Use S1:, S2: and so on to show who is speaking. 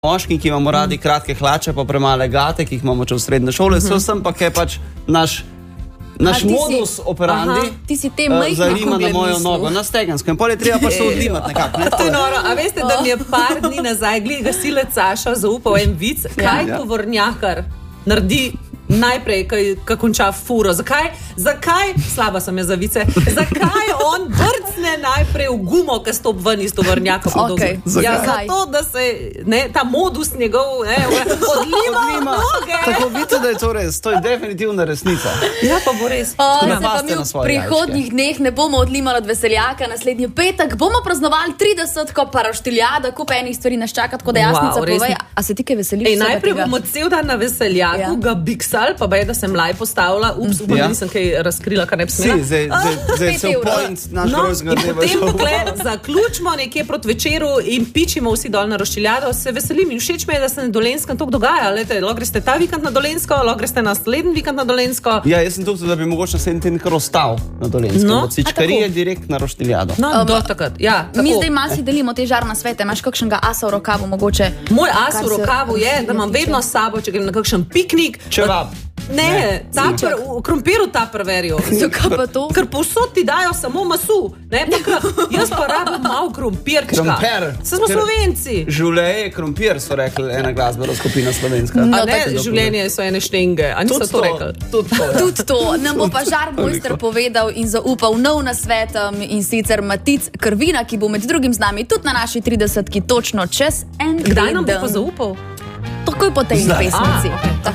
S1: moški, ki imamo radi kratke hlače, pa premale gate, ki jih imamo čez srednje šole, vsem pa je pač naš modus operandi zarima na mojo nogo, na stegensko. In pol je treba pa se odlimati nekako.
S2: To je noro. A veste, da mi je par dni nazaj gasilec Saša zaupal en vic, kaj tovornjakar naredi najprej, ko konča furo. Zakaj? Slaba sem je za vice. Zakaj on brcne najprej v gumo, ko stop ven iz tovornjaka? Zato, da se ta modus njegov odlima noge.
S1: Tako vidite, da je to res. To je definitivna resnica.
S2: Ja, pa bo res.
S3: Se pa mi v prihodnjih dneh ne bomo odlimali od veseljaka. Naslednji petek bomo praznovali 30-ko paraštiljada, kup enih stvari nas čaka, tako da jasnica povej. A se ti kaj veseliš?
S2: Najprej bomo cel dan na veseljaku ga biksali, pa bej, da sem laj postavila. Upam, da nisem kaj razkrila, kar ne bi smela.
S1: Zdaj se v point našega rojstnega dneva.
S2: Potem, dokler zaključimo nekje proti večeru in pičimo vsi dol na roštiljado, se veselim in všeč me je, da se na Dolenjskem to dogaja. Lahko greste ta vikend na Dolenjsko, lahko greste naslednji vikend na Dolenjsko.
S1: Ja, jaz sem tukaj, da bi mogoče naslednji teden kar ostal na Dolenjskem. Od Sičkarije direkt na roštiljado.
S2: Do takrat. Ja,
S3: mi zdaj malo si delimo te žarna svete. Imaš kakšnega asa v rokavu mogoče?
S2: Moj as v rokavu je, da imam vedno s sabo, če grem na kakšen piknik.
S1: Čevap.
S2: Ne, v krompiru preverijo.
S3: Zakaj pa to?
S2: Ker povsod ti dajo samo masu. Jaz pa rabim malo krompirčka. Se smo Slovenci.
S1: Življenje je krompir, so rekli ena glasbena skupina slovenska.
S2: A ne, življenje so ene štenge. A niso to rekli?
S3: Tudi to. Nam bo pa Žar Mojster povedal in zaupal nov nasvet, in sicer Matic Krvina, ki bo med drugim z nami tudi na naši 30-ki točno čez en teden.
S2: Kdaj nam bo pa zaupal?
S3: Takoj po tej pesmici.